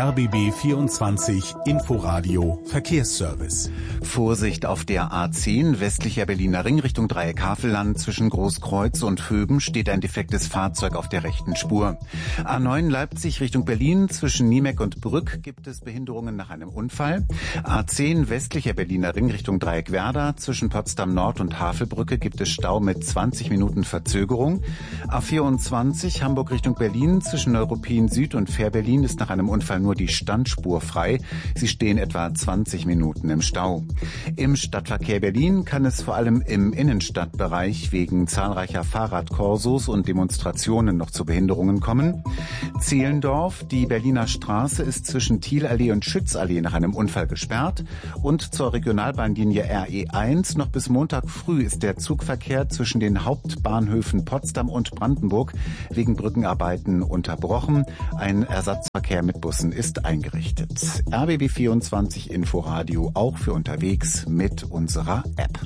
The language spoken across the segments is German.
RBB 24 Inforadio Verkehrsservice. Vorsicht auf der A10 westlicher Berliner Ring Richtung Dreieck Havelland. Zwischen Großkreuz und Vöben steht ein defektes Fahrzeug auf der rechten Spur. A9 Leipzig Richtung Berlin. Zwischen Niemeck und Brück gibt es Behinderungen nach einem Unfall. A10 westlicher Berliner Ring Richtung Dreieck Werder. Zwischen Potsdam Nord und Havelbrücke gibt es Stau mit 20 Minuten Verzögerung. A24 Hamburg Richtung Berlin. Zwischen Neuruppin Süd und Fähr-Berlin ist nach einem Unfall nur die Standspur frei. Sie stehen etwa 20 Minuten im Stau. Im Stadtverkehr Berlin kann es vor allem im Innenstadtbereich wegen zahlreicher Fahrradkorsos und Demonstrationen noch zu Behinderungen kommen. Zehlendorf, die Berliner Straße ist zwischen Thielallee und Schützallee nach einem Unfall gesperrt. Und zur Regionalbahnlinie RE1 noch bis Montag früh ist der Zugverkehr zwischen den Hauptbahnhöfen Potsdam und Brandenburg wegen Brückenarbeiten unterbrochen. Ein Ersatzverkehr mit Bussen ist eingerichtet. RBB 24 Inforadio auch für unterwegs mit unserer App.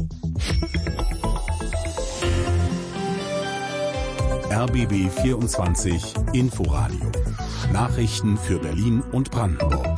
RBB 24 Inforadio. Nachrichten für Berlin und Brandenburg.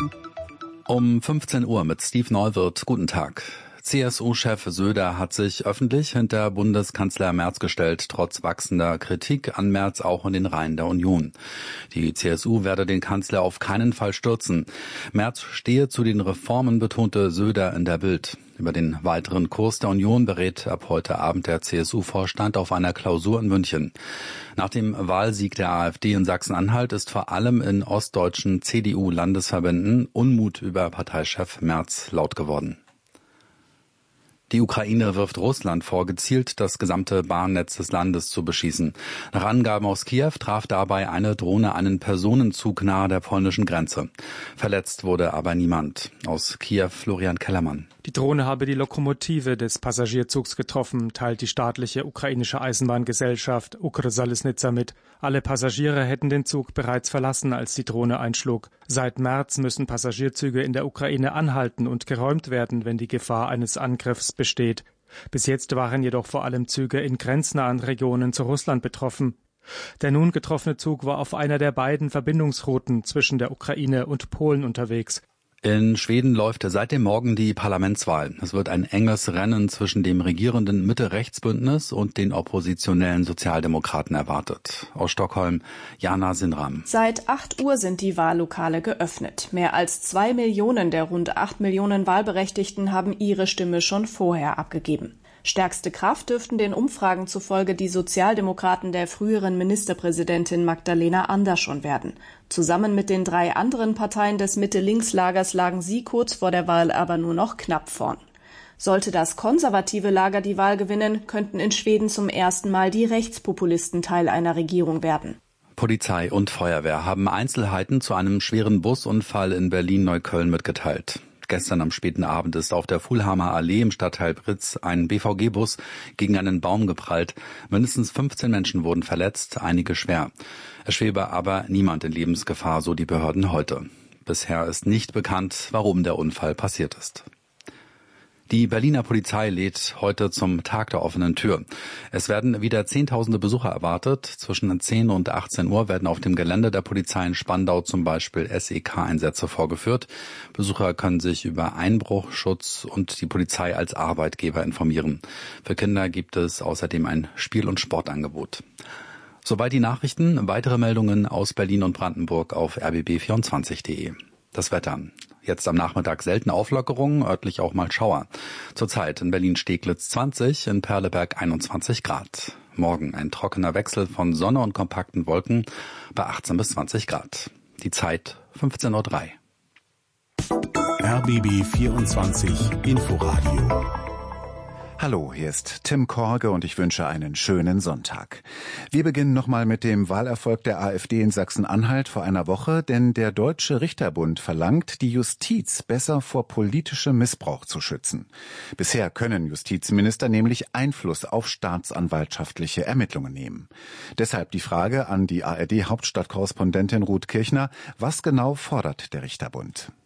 Um 15 Uhr mit Steve Neuwirth. Guten Tag. CSU-Chef Söder hat sich öffentlich hinter Bundeskanzler Merz gestellt, trotz wachsender Kritik an Merz auch in den Reihen der Union. Die CSU werde den Kanzler auf keinen Fall stürzen. Merz stehe zu den Reformen, betonte Söder in der Bild. Über den weiteren Kurs der Union berät ab heute Abend der CSU-Vorstand auf einer Klausur in München. Nach dem Wahlsieg der AfD in Sachsen-Anhalt ist vor allem in ostdeutschen CDU-Landesverbänden Unmut über Parteichef Merz laut geworden. Die Ukraine wirft Russland vor, gezielt das gesamte Bahnnetz des Landes zu beschießen. Nach Angaben aus Kiew traf dabei eine Drohne einen Personenzug nahe der polnischen Grenze. Verletzt wurde aber niemand. Aus Kiew Florian Kellermann. Die Drohne habe die Lokomotive des Passagierzugs getroffen, teilt die staatliche ukrainische Eisenbahngesellschaft Ukrsalisnitsa mit. Alle Passagiere hätten den Zug bereits verlassen, als die Drohne einschlug. Seit März müssen Passagierzüge in der Ukraine anhalten und geräumt werden, wenn die Gefahr eines Angriffs besteht. Bis jetzt waren jedoch vor allem Züge in grenznahen Regionen zu Russland betroffen. Der nun getroffene Zug war auf einer der beiden Verbindungsrouten zwischen der Ukraine und Polen unterwegs. In Schweden läuft seit dem Morgen die Parlamentswahl. Es wird ein enges Rennen zwischen dem regierenden Mitte-Rechts-Bündnis und den oppositionellen Sozialdemokraten erwartet. Aus Stockholm, Jana Sinram. Seit 8 Uhr sind die Wahllokale geöffnet. Mehr als 2 Millionen der rund 8 Millionen Wahlberechtigten haben ihre Stimme schon vorher abgegeben. Stärkste Kraft dürften den Umfragen zufolge die Sozialdemokraten der früheren Ministerpräsidentin Magdalena Andersson werden. Zusammen mit den 3 anderen Parteien des Mitte-Links-Lagers lagen sie kurz vor der Wahl aber nur noch knapp vorn. Sollte das konservative Lager die Wahl gewinnen, könnten in Schweden zum ersten Mal die Rechtspopulisten Teil einer Regierung werden. Polizei und Feuerwehr haben Einzelheiten zu einem schweren Busunfall in Berlin-Neukölln mitgeteilt. Gestern am späten Abend ist auf der Fulhammer Allee im Stadtteil Britz ein BVG-Bus gegen einen Baum geprallt. Mindestens 15 Menschen wurden verletzt, einige schwer. Es schwebe aber niemand in Lebensgefahr, so die Behörden heute. Bisher ist nicht bekannt, warum der Unfall passiert ist. Die Berliner Polizei lädt heute zum Tag der offenen Tür. Es werden wieder Zehntausende Besucher erwartet. Zwischen 10 und 18 Uhr werden auf dem Gelände der Polizei in Spandau zum Beispiel SEK-Einsätze vorgeführt. Besucher können sich über Einbruch, Schutz und die Polizei als Arbeitgeber informieren. Für Kinder gibt es außerdem ein Spiel- und Sportangebot. Soweit die Nachrichten. Weitere Meldungen aus Berlin und Brandenburg auf rbb24.de. Das Wetter. Jetzt am Nachmittag selten Auflockerungen, örtlich auch mal Schauer. Zurzeit in Berlin-Steglitz 20, in Perleberg 21 Grad. Morgen ein trockener Wechsel von Sonne und kompakten Wolken bei 18 bis 20 Grad. Die Zeit 15:03 Uhr. RBB 24 Inforadio. Hallo, hier ist Tim Korge und ich wünsche einen schönen Sonntag. Wir beginnen nochmal mit dem Wahlerfolg der AfD in Sachsen-Anhalt vor einer Woche, denn der Deutsche Richterbund verlangt, die Justiz besser vor politischem Missbrauch zu schützen. Bisher können Justizminister nämlich Einfluss auf staatsanwaltschaftliche Ermittlungen nehmen. Deshalb die Frage an die ARD-Hauptstadtkorrespondentin Ruth Kirchner: Was genau fordert der Richterbund?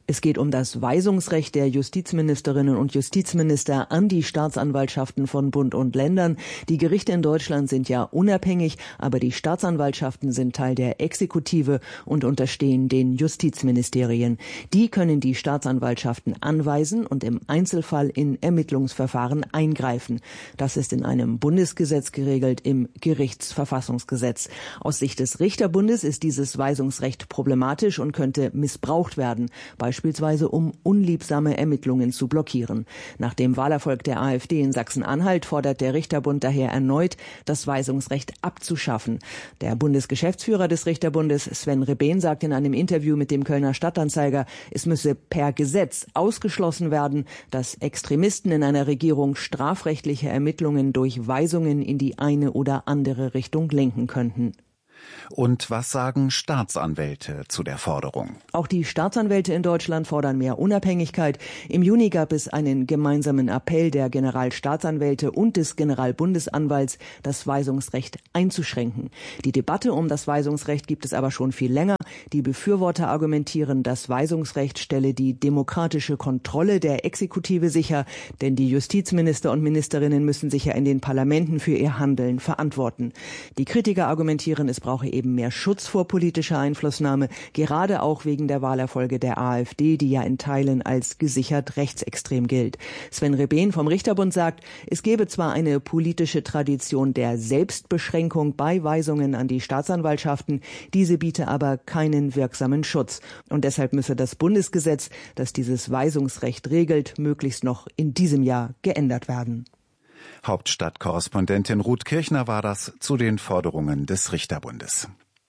Es geht um das Weisungsrecht der Justizministerinnen und Justizminister an die Staatsanwaltschaften von Bund und Ländern. Die Gerichte in Deutschland sind ja unabhängig, aber die Staatsanwaltschaften sind Teil der Exekutive und unterstehen den Justizministerien. Die können die Staatsanwaltschaften anweisen und im Einzelfall in Ermittlungsverfahren eingreifen. Das ist in einem Bundesgesetz geregelt, im Gerichtsverfassungsgesetz. Aus Sicht des Richterbundes ist dieses Weisungsrecht problematisch und könnte missbraucht werden, beispielsweise um unliebsame Ermittlungen zu blockieren. Nach dem Wahlerfolg der AfD in Sachsen-Anhalt fordert der Richterbund daher erneut, das Weisungsrecht abzuschaffen. Der Bundesgeschäftsführer des Richterbundes, Sven Rebehn, sagt in einem Interview mit dem Kölner Stadtanzeiger, es müsse per Gesetz ausgeschlossen werden, dass Extremisten in einer Regierung strafrechtliche Ermittlungen durch Weisungen in die eine oder andere Richtung lenken könnten. Und was sagen Staatsanwälte zu der Forderung? Auch die Staatsanwälte in Deutschland fordern mehr Unabhängigkeit. Im Juni gab es einen gemeinsamen Appell der Generalstaatsanwälte und des Generalbundesanwalts, das Weisungsrecht einzuschränken. Die Debatte um das Weisungsrecht gibt es aber schon viel länger. Die Befürworter argumentieren, das Weisungsrecht stelle die demokratische Kontrolle der Exekutive sicher, denn die Justizminister und Ministerinnen müssen sich ja in den Parlamenten für ihr Handeln verantworten. Die Kritiker argumentieren, es brauche eben mehr Schutz vor politischer Einflussnahme, gerade auch wegen der Wahlerfolge der AfD, die ja in Teilen als gesichert rechtsextrem gilt. Sven Rebehn vom Richterbund sagt, es gebe zwar eine politische Tradition der Selbstbeschränkung bei Weisungen an die Staatsanwaltschaften, diese biete aber keinen wirksamen Schutz. Und deshalb müsse das Bundesgesetz, das dieses Weisungsrecht regelt, möglichst noch in diesem Jahr geändert werden. Hauptstadtkorrespondentin Ruth Kirchner war das zu den Forderungen des Richterbundes.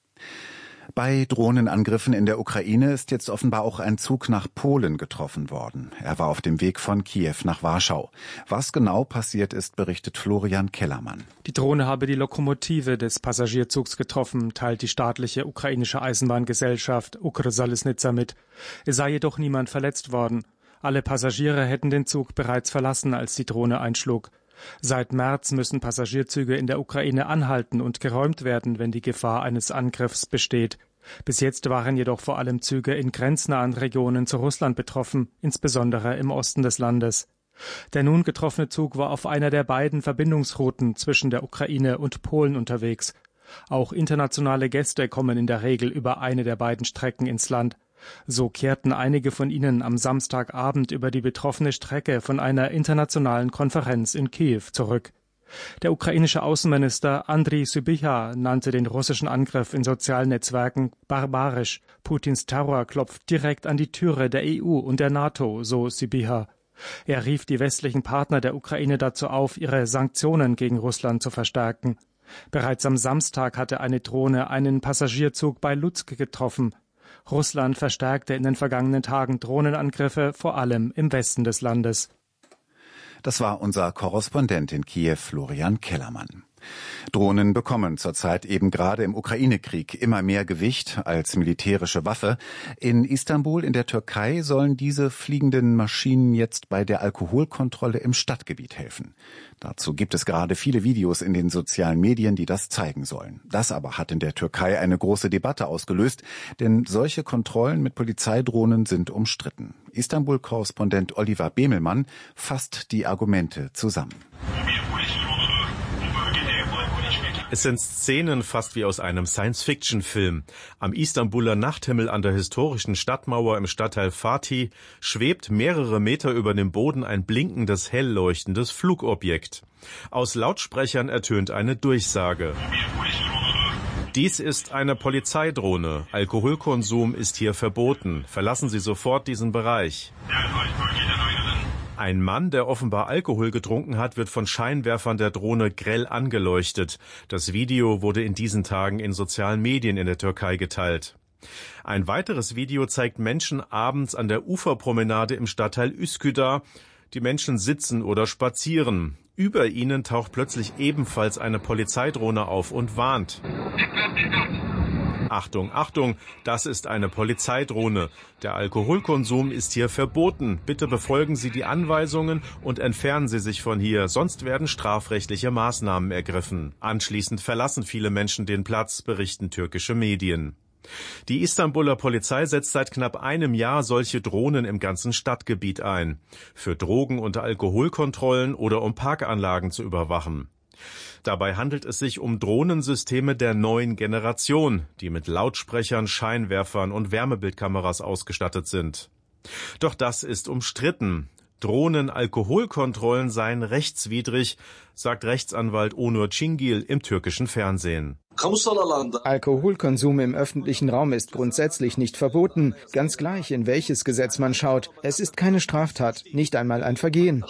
Bei Drohnenangriffen in der Ukraine ist jetzt offenbar auch ein Zug nach Polen getroffen worden. Er war auf dem Weg von Kiew nach Warschau. Was genau passiert ist, berichtet Florian Kellermann. Die Drohne habe die Lokomotive des Passagierzugs getroffen, teilt die staatliche ukrainische Eisenbahngesellschaft Ukrsalisnitsa mit. Es sei jedoch niemand verletzt worden. Alle Passagiere hätten den Zug bereits verlassen, als die Drohne einschlug. Seit März müssen Passagierzüge in der Ukraine anhalten und geräumt werden, wenn die Gefahr eines Angriffs besteht. Bis jetzt waren jedoch vor allem Züge in grenznahen Regionen zu Russland betroffen, insbesondere im Osten des Landes. Der nun getroffene Zug war auf einer der beiden Verbindungsrouten zwischen der Ukraine und Polen unterwegs. Auch internationale Gäste kommen in der Regel über eine der beiden Strecken ins Land. So kehrten einige von ihnen am Samstagabend über die betroffene Strecke von einer internationalen Konferenz in Kiew zurück. Der ukrainische Außenminister Andriy Sybiha nannte den russischen Angriff in sozialen Netzwerken barbarisch. Putins Terror klopft direkt an die Türe der EU und der NATO, so Sybiha. Er rief die westlichen Partner der Ukraine dazu auf, ihre Sanktionen gegen Russland zu verstärken. Bereits am Samstag hatte eine Drohne einen Passagierzug bei Lutsk getroffen. Russland verstärkte in den vergangenen Tagen Drohnenangriffe, vor allem im Westen des Landes. Das war unser Korrespondent in Kiew, Florian Kellermann. Drohnen bekommen zurzeit eben gerade im Ukraine-Krieg immer mehr Gewicht als militärische Waffe. In Istanbul in der Türkei sollen diese fliegenden Maschinen jetzt bei der Alkoholkontrolle im Stadtgebiet helfen. Dazu gibt es gerade viele Videos in den sozialen Medien, die das zeigen sollen. Das aber hat in der Türkei eine große Debatte ausgelöst, denn solche Kontrollen mit Polizeidrohnen sind umstritten. Istanbul-Korrespondent Oliver Bemelmann fasst die Argumente zusammen. Es sind Szenen fast wie aus einem Science-Fiction-Film. Am Istanbuler Nachthimmel an der historischen Stadtmauer im Stadtteil Fatih schwebt mehrere Meter über dem Boden ein blinkendes, hell leuchtendes Flugobjekt. Aus Lautsprechern ertönt eine Durchsage. Dies ist eine Polizeidrohne. Alkoholkonsum ist hier verboten. Verlassen Sie sofort diesen Bereich. Ein Mann, der offenbar Alkohol getrunken hat, wird von Scheinwerfern der Drohne grell angeleuchtet. Das Video wurde in diesen Tagen in sozialen Medien in der Türkei geteilt. Ein weiteres Video zeigt Menschen abends an der Uferpromenade im Stadtteil Üsküdar. Die Menschen sitzen oder spazieren. Über ihnen taucht plötzlich ebenfalls eine Polizeidrohne auf und warnt. Achtung, Achtung, das ist eine Polizeidrohne. Der Alkoholkonsum ist hier verboten. Bitte befolgen Sie die Anweisungen und entfernen Sie sich von hier, sonst werden strafrechtliche Maßnahmen ergriffen. Anschließend verlassen viele Menschen den Platz, berichten türkische Medien. Die Istanbuler Polizei setzt seit knapp einem Jahr solche Drohnen im ganzen Stadtgebiet ein. Für Drogen- und Alkoholkontrollen oder um Parkanlagen zu überwachen. Dabei handelt es sich um Drohnensysteme der neuen Generation, die mit Lautsprechern, Scheinwerfern und Wärmebildkameras ausgestattet sind. Doch das ist umstritten. Drohnen-Alkoholkontrollen seien rechtswidrig, sagt Rechtsanwalt Onur Cingil im türkischen Fernsehen. Alkoholkonsum im öffentlichen Raum ist grundsätzlich nicht verboten, ganz gleich, in welches Gesetz man schaut. Es ist keine Straftat, nicht einmal ein Vergehen.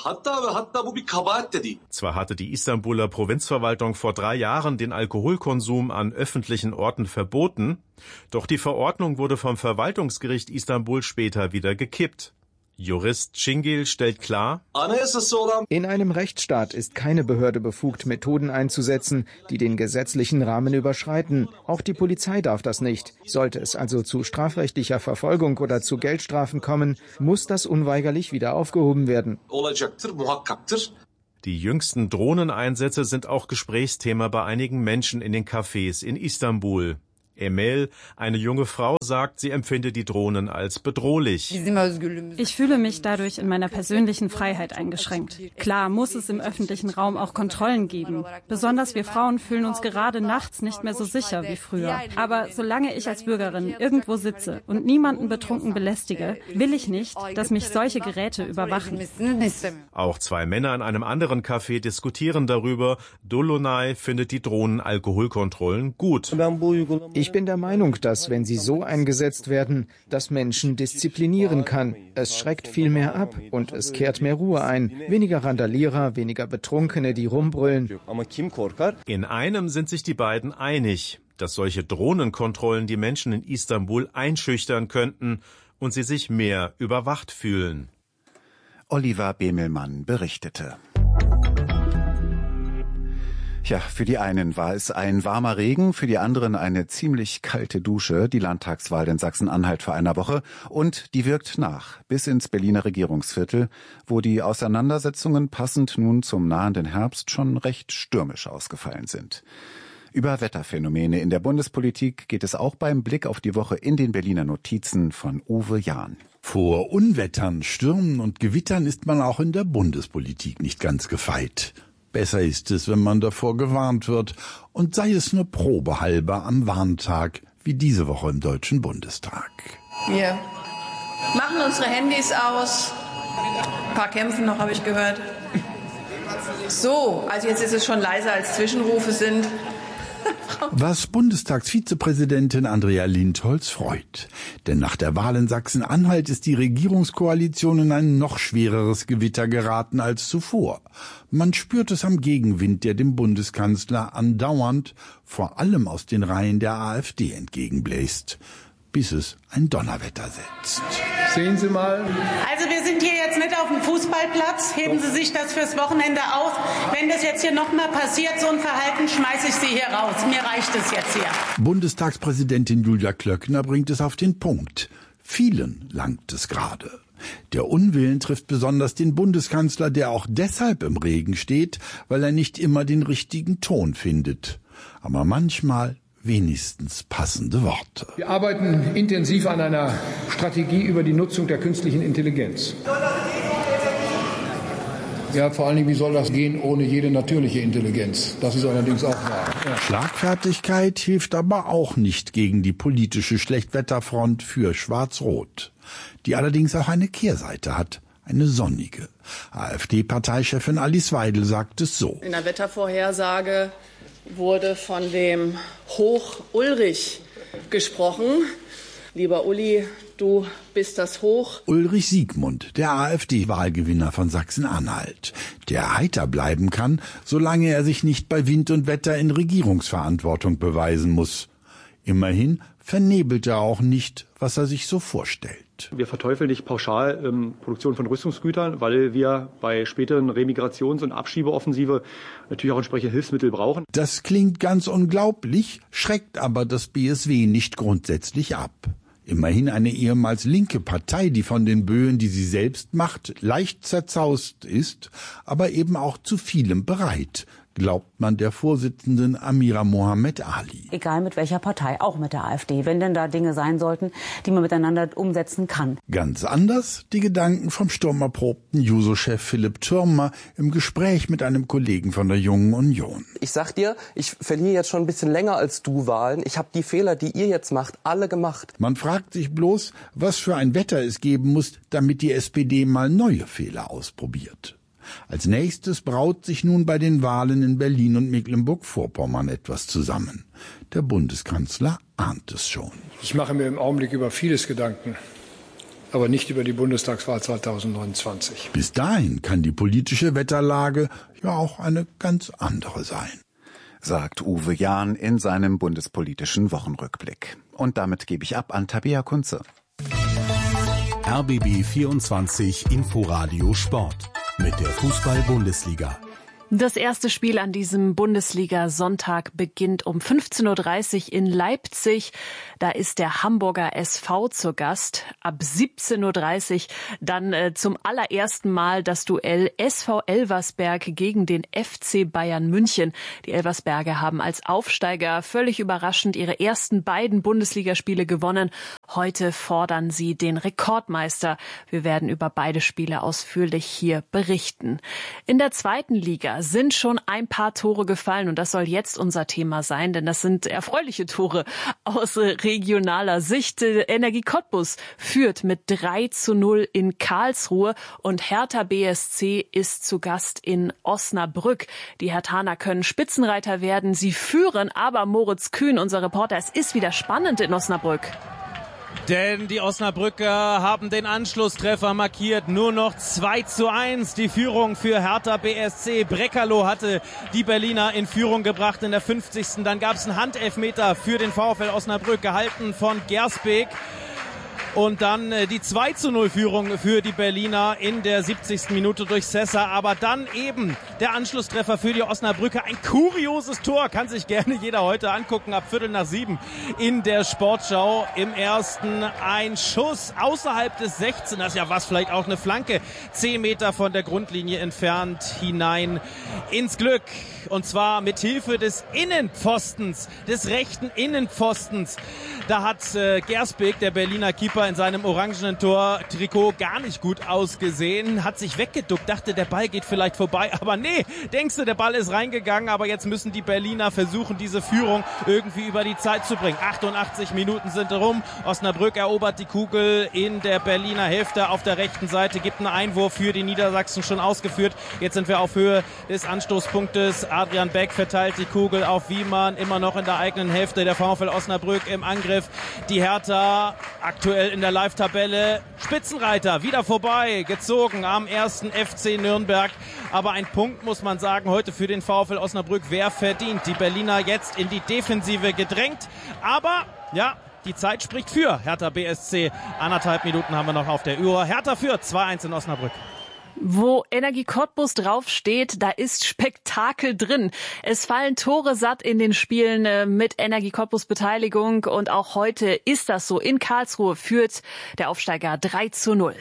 Zwar hatte die Istanbuler Provinzverwaltung vor 3 Jahren den Alkoholkonsum an öffentlichen Orten verboten, doch die Verordnung wurde vom Verwaltungsgericht Istanbul später wieder gekippt. Jurist Cingil stellt klar: In einem Rechtsstaat ist keine Behörde befugt, Methoden einzusetzen, die den gesetzlichen Rahmen überschreiten. Auch die Polizei darf das nicht. Sollte es also zu strafrechtlicher Verfolgung oder zu Geldstrafen kommen, muss das unweigerlich wieder aufgehoben werden. Die jüngsten Drohneneinsätze sind auch Gesprächsthema bei einigen Menschen in den Cafés in Istanbul. Emel, eine junge Frau, sagt, sie empfinde die Drohnen als bedrohlich. Ich fühle mich dadurch in meiner persönlichen Freiheit eingeschränkt. Klar muss es im öffentlichen Raum auch Kontrollen geben. Besonders wir Frauen fühlen uns gerade nachts nicht mehr so sicher wie früher. Aber solange ich als Bürgerin irgendwo sitze und niemanden betrunken belästige, will ich nicht, dass mich solche Geräte überwachen. Auch 2 Männer in einem anderen Café diskutieren darüber. Dolunay findet die Drohnen-Alkoholkontrollen gut. Ich bin der Meinung, dass, wenn sie so eingesetzt werden, das Menschen disziplinieren kann. Es schreckt viel mehr ab und es kehrt mehr Ruhe ein. Weniger Randalierer, weniger Betrunkene, die rumbrüllen. In einem sind sich die beiden einig, dass solche Drohnenkontrollen die Menschen in Istanbul einschüchtern könnten und sie sich mehr überwacht fühlen. Oliver Bemelmann berichtete. Ja, für die einen war es ein warmer Regen, für die anderen eine ziemlich kalte Dusche, die Landtagswahl in Sachsen-Anhalt vor einer Woche. Und die wirkt nach, bis ins Berliner Regierungsviertel, wo die Auseinandersetzungen passend nun zum nahenden Herbst schon recht stürmisch ausgefallen sind. Über Wetterphänomene in der Bundespolitik geht es auch beim Blick auf die Woche in den Berliner Notizen von Uwe Jahn. Vor Unwettern, Stürmen und Gewittern ist man auch in der Bundespolitik nicht ganz gefeit. Besser ist es, wenn man davor gewarnt wird, und sei es nur probehalber am Warntag, wie diese Woche im Deutschen Bundestag. Wir machen unsere Handys aus. Ein paar kämpfen noch, habe ich gehört. So, also jetzt ist es schon leiser, als Zwischenrufe sind. Was Bundestagsvizepräsidentin Andrea Lindholz freut. Denn nach der Wahl in Sachsen-Anhalt ist die Regierungskoalition in ein noch schwereres Gewitter geraten als zuvor. Man spürt es am Gegenwind, der dem Bundeskanzler andauernd, vor allem aus den Reihen der AfD, entgegenbläst, bis es ein Donnerwetter setzt. Sehen Sie mal. Also wir sind hier jetzt nicht auf dem Fußballplatz. Heben Sie sich das fürs Wochenende auf. Wenn das jetzt hier nochmal passiert, so ein Verhalten, schmeiße ich Sie hier raus. Mir reicht es jetzt hier. Bundestagspräsidentin Julia Klöckner bringt es auf den Punkt. Vielen langt es gerade. Der Unwillen trifft besonders den Bundeskanzler, der auch deshalb im Regen steht, weil er nicht immer den richtigen Ton findet. Aber manchmal wenigstens passende Worte. Wir arbeiten intensiv an einer Strategie über die Nutzung der künstlichen Intelligenz. Ja, vor allen Dingen, wie soll das gehen ohne jede natürliche Intelligenz? Das ist allerdings auch wahr. Ja. Schlagfertigkeit hilft aber auch nicht gegen die politische Schlechtwetterfront für Schwarz-Rot, die allerdings auch eine Kehrseite hat, eine sonnige. AfD-Parteichefin Alice Weidel sagt es so. In der Wettervorhersage wurde von dem Hoch Ulrich gesprochen. Lieber Uli, du bist das Hoch. Ulrich Siegmund, der AfD-Wahlgewinner von Sachsen-Anhalt, der heiter bleiben kann, solange er sich nicht bei Wind und Wetter in Regierungsverantwortung beweisen muss. Immerhin vernebelt er auch nicht, was er sich so vorstellt. Wir verteufeln nicht pauschal Produktion von Rüstungsgütern, weil wir bei späteren Remigrations- und Abschiebeoffensive natürlich auch entsprechende Hilfsmittel brauchen. Das klingt ganz unglaublich, schreckt aber das BSW nicht grundsätzlich ab. Immerhin eine ehemals linke Partei, die von den Böen, die sie selbst macht, leicht zerzaust ist, aber eben auch zu vielem bereit, glaubt man der Vorsitzenden Amira Mohamed Ali. Egal mit welcher Partei, auch mit der AfD, wenn denn da Dinge sein sollten, die man miteinander umsetzen kann. Ganz anders die Gedanken vom sturmerprobten Juso-Chef Philipp Türmer im Gespräch mit einem Kollegen von der Jungen Union. Ich sag dir, ich verliere jetzt schon ein bisschen länger als du Wahlen. Ich habe die Fehler, die ihr jetzt macht, alle gemacht. Man fragt sich bloß, was für ein Wetter es geben muss, damit die SPD mal neue Fehler ausprobiert. Als nächstes braut sich nun bei den Wahlen in Berlin und Mecklenburg-Vorpommern etwas zusammen. Der Bundeskanzler ahnt es schon. Ich mache mir im Augenblick über vieles Gedanken, aber nicht über die Bundestagswahl 2029. Bis dahin kann die politische Wetterlage ja auch eine ganz andere sein, sagt Uwe Jahn in seinem bundespolitischen Wochenrückblick. Und damit gebe ich ab an Tabea Kunze. RBB 24 Inforadio Sport mit der Fußball-Bundesliga. Das erste Spiel an diesem Bundesliga-Sonntag beginnt um 15.30 Uhr in Leipzig. Da ist der Hamburger SV zu Gast. Ab 17.30 Uhr dann zum allerersten Mal das Duell SV Elversberg gegen den FC Bayern München. Die Elversberger haben als Aufsteiger völlig überraschend ihre ersten beiden Bundesligaspiele gewonnen. Heute fordern sie den Rekordmeister. Wir werden über beide Spiele ausführlich hier berichten. In der zweiten Liga sind schon ein paar Tore gefallen und das soll jetzt unser Thema sein, denn das sind erfreuliche Tore aus regionaler Sicht. Energie Cottbus führt mit 3:0 in Karlsruhe und Hertha BSC ist zu Gast in Osnabrück. Die Herthaner können Spitzenreiter werden, sie führen, aber Moritz Kühn, unser Reporter, es ist wieder spannend in Osnabrück. Denn die Osnabrücker haben den Anschlusstreffer markiert. Nur noch 2:1 die Führung für Hertha BSC. Breckerloh hatte die Berliner in Führung gebracht in der 50. Dann gab es einen Handelfmeter für den VfL Osnabrück, gehalten von Gersbeek. Und dann die 2:0-Führung für die Berliner in der 70. Minute durch Sessa. Aber dann eben der Anschlusstreffer für die Osnabrücker. Ein kurioses Tor, kann sich gerne jeder heute angucken. Ab 6:15 in der Sportschau. Im ersten ein Schuss außerhalb des 16ers. Ja, was vielleicht auch eine Flanke. 10 Meter von der Grundlinie entfernt hinein ins Glück. Und zwar mit Hilfe des Innenpfostens, des rechten Innenpfostens. Da hat Gersbeek, der Berliner Keeper, in seinem orangenen Tor-Trikot gar nicht gut ausgesehen, hat sich weggeduckt, dachte, der Ball geht vielleicht vorbei, aber nee, denkst du, der Ball ist reingegangen, aber jetzt müssen die Berliner versuchen, diese Führung irgendwie über die Zeit zu bringen. 88 Minuten sind rum, Osnabrück erobert die Kugel in der Berliner Hälfte auf der rechten Seite, gibt einen Einwurf für die Niedersachsen schon ausgeführt. Jetzt sind wir auf Höhe des Anstoßpunktes. Adrian Beck verteilt die Kugel auf Wiemann, immer noch in der eigenen Hälfte, der VfL Osnabrück im Angriff. Die Hertha aktuell in der Live-Tabelle Spitzenreiter, wieder vorbei, gezogen am ersten FC Nürnberg. Aber ein Punkt, muss man sagen, heute für den VfL Osnabrück, wer verdient. Die Berliner jetzt in die Defensive gedrängt. Aber, ja, die Zeit spricht für Hertha BSC. 1,5 Minuten haben wir noch auf der Uhr. Hertha führt 2:1 in Osnabrück. Wo Energie Cottbus draufsteht, da ist Spektakel drin. Es fallen Tore satt in den Spielen mit Energie Cottbus Beteiligung und auch heute ist das so. In Karlsruhe führt der Aufsteiger 3:0.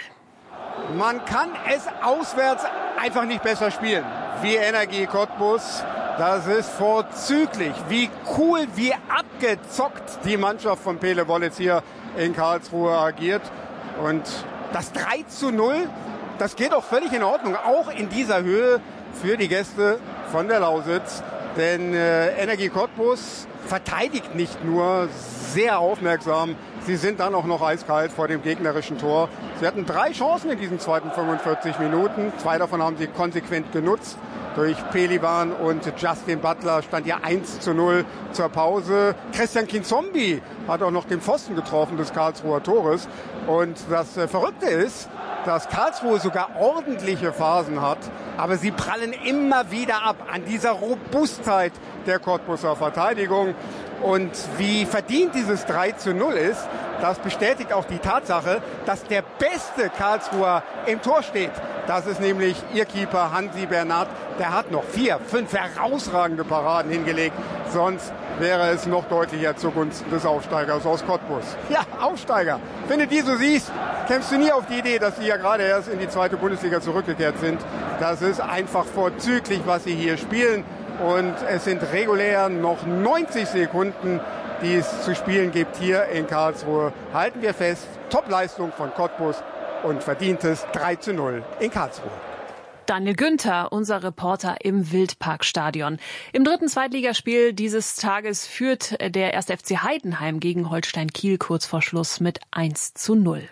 Man kann es auswärts einfach nicht besser spielen wie Energie Cottbus. Das ist vorzüglich. Wie cool, wie abgezockt die Mannschaft von Pele Wollitz hier in Karlsruhe agiert. Und das 3:0, das geht auch völlig in Ordnung, auch in dieser Höhe für die Gäste von der Lausitz. Denn Energie Cottbus verteidigt nicht nur sehr aufmerksam, sie sind dann auch noch eiskalt vor dem gegnerischen Tor. Sie hatten 3 Chancen in diesen zweiten 45 Minuten. 2 davon haben sie konsequent genutzt. Durch Pelivan und Justin Butler stand ja 1:0 zur Pause. Christian Kinzombie hat auch noch den Pfosten getroffen des Karlsruher Tores. Und das Verrückte ist, dass Karlsruhe sogar ordentliche Phasen hat, aber sie prallen immer wieder ab an dieser Robustheit der Cottbuser Verteidigung. Und wie verdient dieses 3:0 ist, das bestätigt auch die Tatsache, dass der beste Karlsruher im Tor steht. Das ist nämlich ihr Keeper Hansi Bernat. Der hat noch 4, 5 herausragende Paraden hingelegt. Sonst wäre es noch deutlicher zugunsten des Aufsteigers aus Cottbus. Ja, Aufsteiger. Wenn du die so siehst, kämst du nie auf die Idee, dass sie ja gerade erst in die 2. Bundesliga zurückgekehrt sind. Das ist einfach vorzüglich, was sie hier spielen. Und es sind regulär noch 90 Sekunden, die es zu spielen gibt hier in Karlsruhe. Halten wir fest, Topleistung von Cottbus und verdientes 3:0 in Karlsruhe. Daniel Günther, unser Reporter im Wildparkstadion. Im dritten Zweitligaspiel dieses Tages führt der 1. FC Heidenheim gegen Holstein Kiel kurz vor Schluss mit 1:0.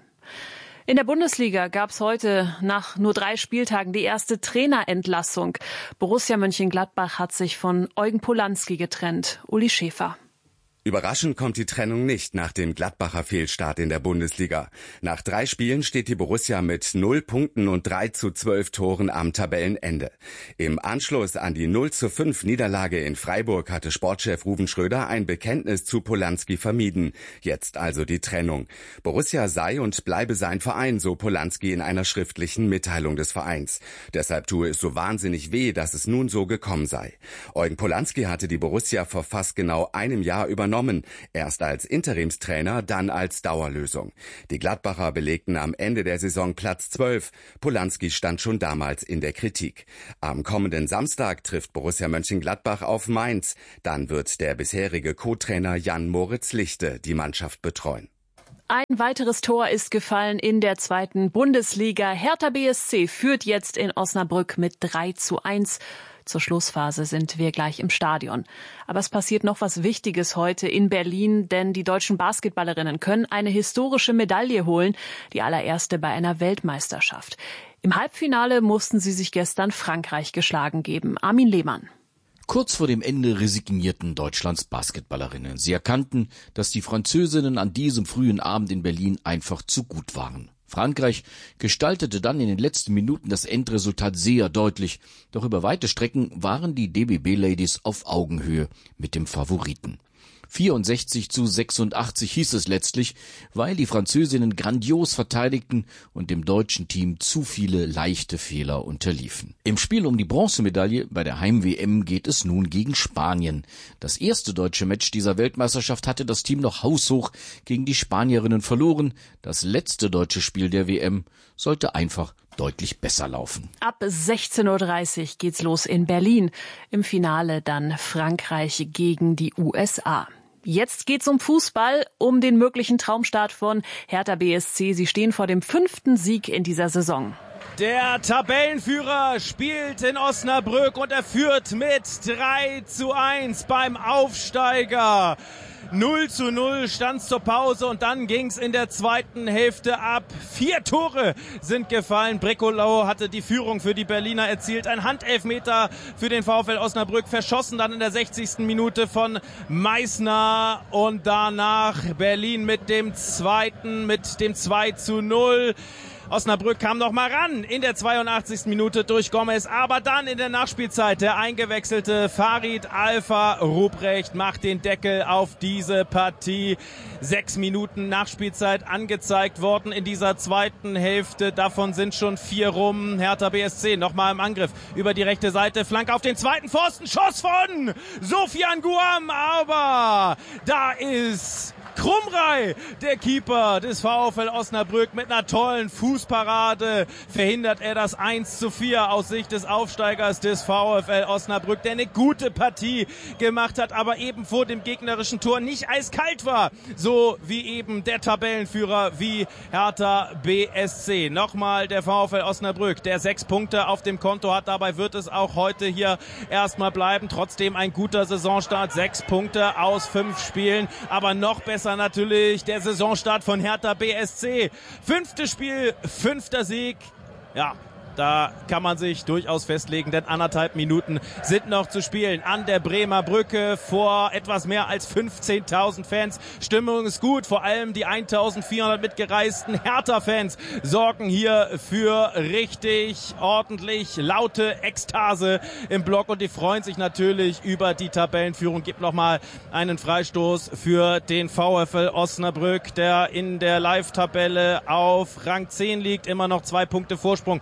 In der Bundesliga gab es heute nach nur 3 Spieltagen die erste Trainerentlassung. Borussia Mönchengladbach hat sich von Eugen Polanski getrennt. Uli Schäfer. Überraschend kommt die Trennung nicht nach dem Gladbacher Fehlstart in der Bundesliga. Nach 3 Spielen steht die Borussia mit 0 Punkten und 3:12 Toren am Tabellenende. Im Anschluss an die 0:5 Niederlage in Freiburg hatte Sportchef Ruven Schröder ein Bekenntnis zu Polanski vermieden. Jetzt also die Trennung. Borussia sei und bleibe sein Verein, so Polanski in einer schriftlichen Mitteilung des Vereins. Deshalb tue es so wahnsinnig weh, dass es nun so gekommen sei. Eugen Polanski hatte die Borussia vor fast genau einem Jahr übernommen. Erst als Interimstrainer, dann als Dauerlösung. Die Gladbacher belegten am Ende der Saison Platz 12. Polanski stand schon damals in der Kritik. Am kommenden Samstag trifft Borussia Mönchengladbach auf Mainz. Dann wird der bisherige Co-Trainer Jan-Moritz Lichte die Mannschaft betreuen. Ein weiteres Tor ist gefallen in der 2. Bundesliga. Hertha BSC führt jetzt in Osnabrück mit 3:1. Zur Schlussphase sind wir gleich im Stadion. Aber es passiert noch was Wichtiges heute in Berlin, denn die deutschen Basketballerinnen können eine historische Medaille holen, die allererste bei einer Weltmeisterschaft. Im Halbfinale mussten sie sich gestern Frankreich geschlagen geben. Armin Lehmann. Kurz vor dem Ende resignierten Deutschlands Basketballerinnen. Sie erkannten, dass die Französinnen an diesem frühen Abend in Berlin einfach zu gut waren. Frankreich gestaltete dann in den letzten Minuten das Endresultat sehr deutlich. Doch über weite Strecken waren die DBB-Ladies auf Augenhöhe mit dem Favoriten. 64:86 hieß es letztlich, weil die Französinnen grandios verteidigten und dem deutschen Team zu viele leichte Fehler unterliefen. Im Spiel um die Bronzemedaille bei der Heim-WM geht es nun gegen Spanien. Das erste deutsche Match dieser Weltmeisterschaft hatte das Team noch haushoch gegen die Spanierinnen verloren. Das letzte deutsche Spiel der WM sollte einfach deutlich besser laufen. Ab 16:30 Uhr geht's los in Berlin. Im Finale dann Frankreich gegen die USA. Jetzt geht's um Fußball, um den möglichen Traumstart von Hertha BSC. Sie stehen vor dem 5. Sieg in dieser Saison. Der Tabellenführer spielt in Osnabrück und er führt mit 3:1 beim Aufsteiger. 0:0 stand's zur Pause und dann ging's in der zweiten Hälfte ab. 4 Tore sind gefallen. Breckolau hatte die Führung für die Berliner erzielt. Ein Handelfmeter für den VfL Osnabrück verschossen dann in der 60. Minute von Meissner und danach Berlin mit dem 2:0. Osnabrück kam noch mal ran in der 82. Minute durch Gomez, aber dann in der Nachspielzeit der eingewechselte Farid Alpha Ruprecht macht den Deckel auf diese Partie. 6 Minuten Nachspielzeit angezeigt worden in dieser zweiten Hälfte, davon sind schon 4 rum. Hertha BSC noch mal im Angriff über die rechte Seite, Flanke auf den zweiten Pfosten, Schuss von Sofian Guam, aber da ist Krumrei, der Keeper des VfL Osnabrück, mit einer tollen Fußparade verhindert er das 1:4 aus Sicht des Aufsteigers des VfL Osnabrück, der eine gute Partie gemacht hat, aber eben vor dem gegnerischen Tor nicht eiskalt war, so wie eben der Tabellenführer wie Hertha BSC. Nochmal der VfL Osnabrück, der 6 Punkte auf dem Konto hat, dabei wird es auch heute hier erstmal bleiben. Trotzdem ein guter Saisonstart, 6 Punkte aus 5 Spielen, aber noch besser natürlich der Saisonstart von Hertha BSC. 5. Spiel, 5. Sieg. Ja, da kann man sich durchaus festlegen, denn 1,5 Minuten sind noch zu spielen an der Bremer Brücke vor etwas mehr als 15.000 Fans. Stimmung ist gut, vor allem die 1.400 mitgereisten Hertha-Fans sorgen hier für richtig ordentlich laute Ekstase im Block und die freuen sich natürlich über die Tabellenführung. Gibt nochmal einen Freistoß für den VfL Osnabrück, der in der Live-Tabelle auf Rang 10 liegt, immer noch 2 Punkte Vorsprung vor dem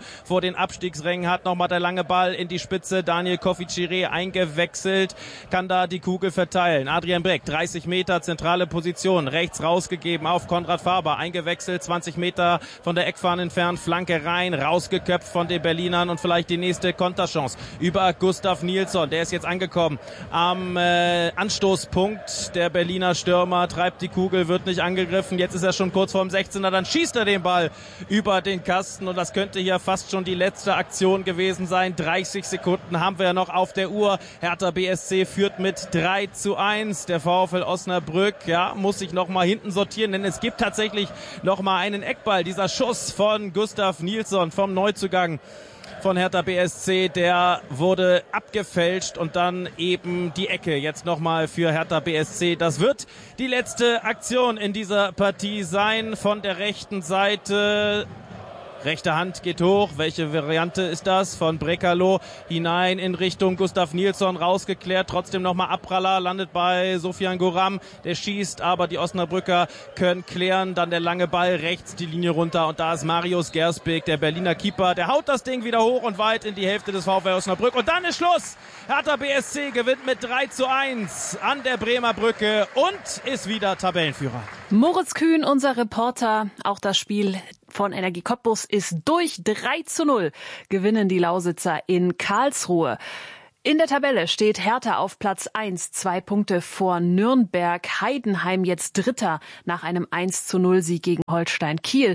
den Abstiegsrängen hat. Nochmal der lange Ball in die Spitze. Daniel Kofi-Chiré eingewechselt, kann da die Kugel verteilen. Adrian Breck, 30 Meter, zentrale Position, rechts rausgegeben auf Konrad Faber, eingewechselt, 20 Meter von der Eckfahne entfernt, Flanke rein, rausgeköpft von den Berlinern und vielleicht die nächste Konterchance über Gustav Nilsson. Der ist jetzt angekommen am Anstoßpunkt. Der Berliner Stürmer treibt die Kugel, wird nicht angegriffen. Jetzt ist er schon kurz vorm 16er, dann schießt er den Ball über den Kasten und das könnte hier fast schon die letzte Aktion gewesen sein. 30 Sekunden haben wir noch auf der Uhr. Hertha BSC führt mit 3:1. Der VfL Osnabrück, muss sich noch mal hinten sortieren, denn es gibt tatsächlich noch mal einen Eckball. Dieser Schuss von Gustav Nilsson vom Neuzugang von Hertha BSC, der wurde abgefälscht und dann eben die Ecke jetzt nochmal für Hertha BSC. Das wird die letzte Aktion in dieser Partie sein von der rechten Seite. Rechte Hand geht hoch. Welche Variante ist das? Von Brekalo hinein in Richtung Gustav Nilsson, rausgeklärt. Trotzdem nochmal Abpraller, landet bei Sofian Goram. Der schießt, aber die Osnabrücker können klären. Dann der lange Ball rechts die Linie runter. Und da ist Marius Gersbeek, der Berliner Keeper. Der haut das Ding wieder hoch und weit in die Hälfte des VfL Osnabrück. Und dann ist Schluss. Hertha BSC gewinnt mit 3:1 an der Bremer Brücke und ist wieder Tabellenführer. Moritz Kühn, unser Reporter. Auch das Spiel von Energie Cottbus ist durch. 3:0 gewinnen die Lausitzer in Karlsruhe. In der Tabelle steht Hertha auf Platz 1, 2 Punkte vor Nürnberg. Heidenheim jetzt Dritter nach einem 1:0-Sieg gegen Holstein Kiel.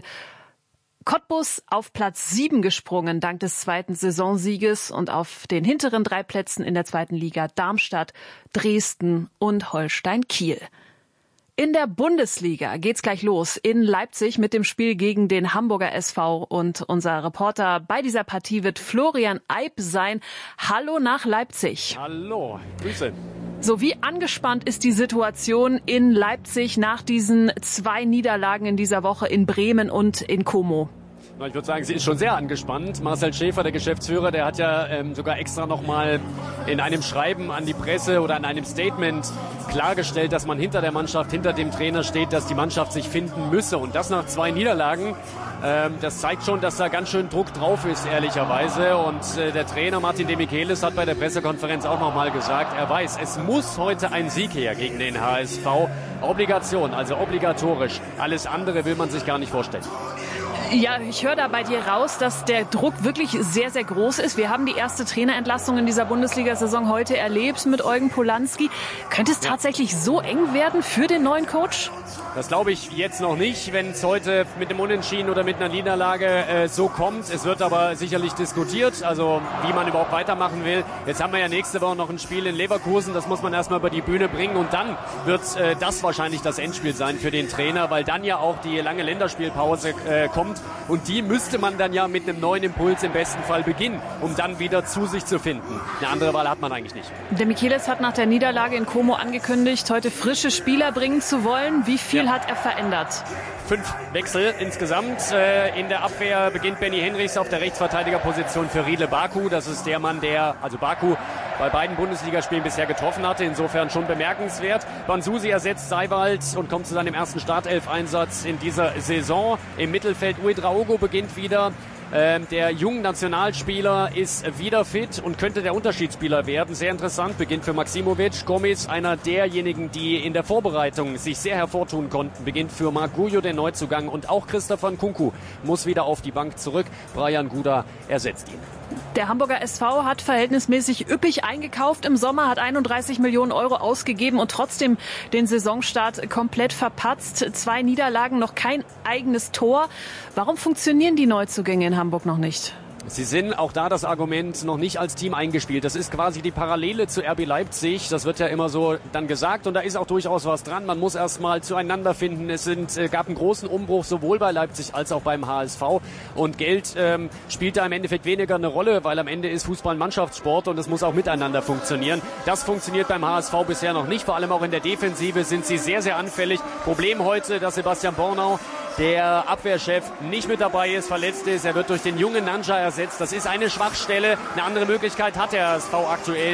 Cottbus auf Platz 7 gesprungen dank des zweiten Saisonsieges und auf den hinteren 3 Plätzen in der zweiten Liga Darmstadt, Dresden und Holstein Kiel. In der Bundesliga geht's gleich los in Leipzig mit dem Spiel gegen den Hamburger SV und unser Reporter bei dieser Partie wird Florian Eib sein. Hallo nach Leipzig. Hallo, Grüße. So, wie angespannt ist die Situation in Leipzig nach diesen 2 Niederlagen in dieser Woche in Bremen und in Como? Ich würde sagen, sie ist schon sehr angespannt. Marcel Schäfer, der Geschäftsführer, der hat ja sogar extra nochmal in einem Schreiben an die Presse oder in einem Statement klargestellt, dass man hinter der Mannschaft, hinter dem Trainer steht, dass die Mannschaft sich finden müsse. Und das nach 2 Niederlagen. Das zeigt schon, dass da ganz schön Druck drauf ist, ehrlicherweise. Und der Trainer Martin de Michelis hat bei der Pressekonferenz auch nochmal gesagt, er weiß, es muss heute ein Sieg her gegen den HSV. Obligation, also obligatorisch. Alles andere will man sich gar nicht vorstellen. Ja, ich höre da bei dir raus, dass der Druck wirklich sehr, sehr groß ist. Wir haben die erste Trainerentlassung in dieser Bundesliga-Saison heute erlebt mit Eugen Polanski. Könnte es tatsächlich so eng werden für den neuen Coach? Das glaube ich jetzt noch nicht, wenn es heute mit dem Unentschieden oder mit einer Niederlage so kommt. Es wird aber sicherlich diskutiert, also wie man überhaupt weitermachen will. Jetzt haben wir ja nächste Woche noch ein Spiel in Leverkusen, das muss man erstmal über die Bühne bringen und dann wird das wahrscheinlich das Endspiel sein für den Trainer, weil dann ja auch die lange Länderspielpause kommt und die müsste man dann ja mit einem neuen Impuls im besten Fall beginnen, um dann wieder zu sich zu finden. Eine andere Wahl hat man eigentlich nicht. Der Michelis hat nach der Niederlage in Como angekündigt, heute frische Spieler bringen zu wollen. Wie viel hat er verändert? 5 Wechsel insgesamt. In der Abwehr beginnt Benny Henrichs auf der Rechtsverteidigerposition für Riedle Baku. Das ist der Mann, der, also Baku, bei beiden Bundesligaspielen bisher getroffen hatte. Insofern schon bemerkenswert. Bansusi ersetzt Seiwald und kommt zu seinem ersten Startelf-Einsatz in dieser Saison. Im Mittelfeld Uedraogo beginnt wieder. Der junge Nationalspieler ist wieder fit und könnte der Unterschiedsspieler werden. Sehr interessant, beginnt für Maximovic. Gomis, einer derjenigen, die in der Vorbereitung sich sehr hervortun konnten, beginnt für Marc Gujo, den Neuzugang. Und auch Christopher Nkunku muss wieder auf die Bank zurück. Brian Guda ersetzt ihn. Der Hamburger SV hat verhältnismäßig üppig eingekauft im Sommer, hat 31 Millionen Euro ausgegeben und trotzdem den Saisonstart komplett verpatzt. 2 Niederlagen, noch kein eigenes Tor. Warum funktionieren die Neuzugänge in Hamburg noch nicht? Sie sind auch da das Argument noch nicht als Team eingespielt. Das ist quasi die Parallele zu RB Leipzig. Das wird ja immer so dann gesagt und da ist auch durchaus was dran. Man muss erst mal zueinander finden. Es gab einen großen Umbruch sowohl bei Leipzig als auch beim HSV und Geld spielt da im Endeffekt weniger eine Rolle, weil am Ende ist Fußball ein Mannschaftssport und es muss auch miteinander funktionieren. Das funktioniert beim HSV bisher noch nicht. Vor allem auch in der Defensive sind sie sehr, sehr anfällig. Problem heute, dass Sebastian Bornau, der Abwehrchef, nicht mit dabei ist, verletzt ist. Er wird durch den jungen Nanja ersetzt. Das ist eine Schwachstelle. Eine andere Möglichkeit hat der HSV aktuell nicht.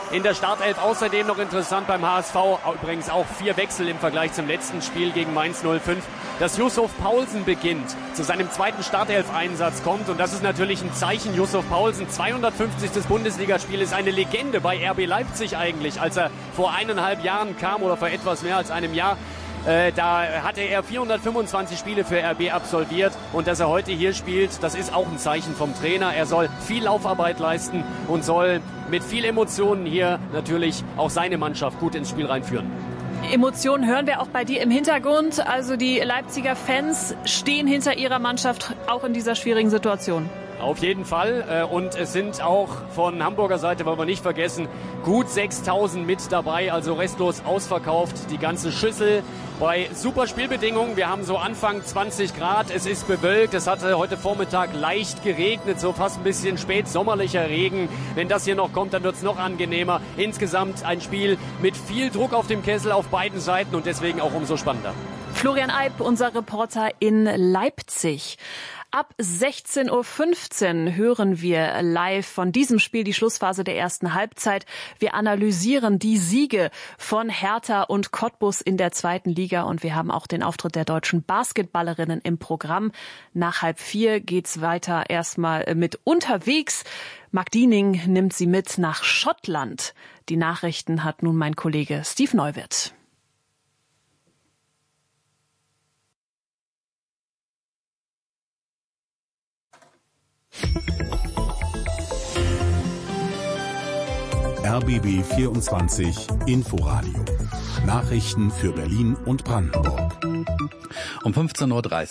in der Startelf. Außerdem noch interessant beim HSV, übrigens auch 4 Wechsel im Vergleich zum letzten Spiel gegen Mainz 05, dass Yusuf Paulsen beginnt, zu seinem zweiten Startelf-Einsatz kommt. Und das ist natürlich ein Zeichen. Yusuf Paulsen, 250. Bundesligaspiel, ist eine Legende bei RB Leipzig eigentlich. Als er vor 1,5 Jahren kam oder vor etwas mehr als einem Jahr, da hatte er 425 Spiele für RB absolviert, und dass er heute hier spielt, das ist auch ein Zeichen vom Trainer. Er soll viel Laufarbeit leisten und soll mit viel Emotionen hier natürlich auch seine Mannschaft gut ins Spiel reinführen. Emotionen hören wir auch bei dir im Hintergrund. Also die Leipziger Fans stehen hinter ihrer Mannschaft auch in dieser schwierigen Situation. Auf jeden Fall. Und es sind auch von Hamburger Seite, wollen wir nicht vergessen, gut 6.000 mit dabei, also restlos ausverkauft. Die ganze Schüssel bei super Spielbedingungen. Wir haben so Anfang 20 Grad. Es ist bewölkt. Es hatte heute Vormittag leicht geregnet, so fast ein bisschen spätsommerlicher Regen. Wenn das hier noch kommt, dann wird es noch angenehmer. Insgesamt ein Spiel mit viel Druck auf dem Kessel auf beiden Seiten und deswegen auch umso spannender. Florian Eib, unser Reporter in Leipzig. Ab 16:15 Uhr hören wir live von diesem Spiel die Schlussphase der ersten Halbzeit. Wir analysieren die Siege von Hertha und Cottbus in der zweiten Liga, und wir haben auch den Auftritt der deutschen Basketballerinnen im Programm. Nach 3:30 geht's weiter erstmal mit Unterwegs. Marc Diening nimmt sie mit nach Schottland. Die Nachrichten hat nun mein Kollege Steve Neuwirth. RBB 24 Inforadio. Nachrichten für Berlin und Brandenburg. Um 15:30 Uhr